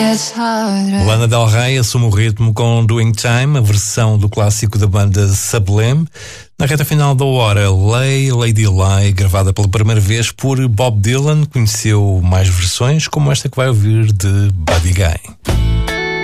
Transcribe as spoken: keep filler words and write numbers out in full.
Lana Del Rey assume o ritmo com Doing Time, a versão do clássico da banda Sublime. Na reta final da hora, Lay, Lady Lie, gravada pela primeira vez por Bob Dylan, conheceu mais versões, como esta que vai ouvir de Buddy Guy.